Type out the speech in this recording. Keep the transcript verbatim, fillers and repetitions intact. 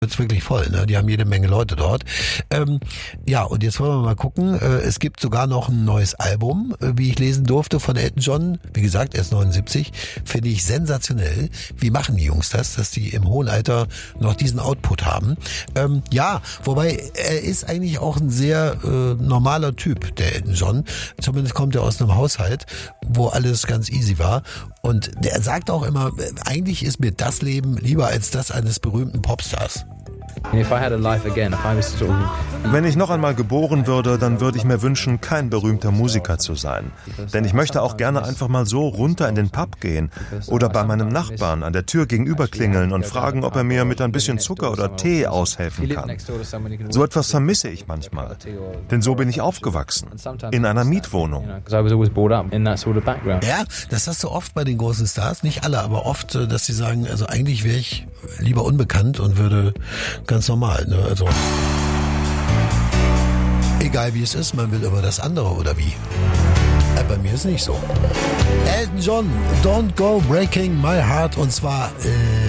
Wird's wirklich voll, ne? Die haben jede Menge Leute dort. Ähm, ja, und jetzt wollen wir mal gucken. Äh, es gibt sogar noch ein neues Album, äh, wie ich lesen durfte, von Elton John. Wie gesagt, er ist neunundsiebzig. Finde ich sensationell. Wie machen die Jungs das, dass die im hohen Alter noch diesen Output haben? Ähm, ja, wobei er ist eigentlich auch ein sehr äh, normaler Typ, der Elton John. Zumindest kommt er aus einem Haushalt, wo alles ganz easy war. Und der sagt auch immer, eigentlich ist mir das Leben lieber als das eines berühmten Popstars. Wenn ich noch einmal geboren würde, dann würde ich mir wünschen, kein berühmter Musiker zu sein. Denn ich möchte auch gerne einfach mal so runter in den Pub gehen oder bei meinem Nachbarn an der Tür gegenüber klingeln und fragen, ob er mir mit ein bisschen Zucker oder Tee aushelfen kann. So etwas vermisse ich manchmal. Denn so bin ich aufgewachsen. In einer Mietwohnung. Ja, das hast du oft bei den großen Stars. Nicht alle, aber oft, dass sie sagen, also eigentlich wäre ich lieber unbekannt und würde ganz normal, ne? Also egal wie es ist, man will immer das andere, oder wie? Äh, bei mir ist nicht so. Elton John, Don't Go Breaking My Heart, und zwar äh,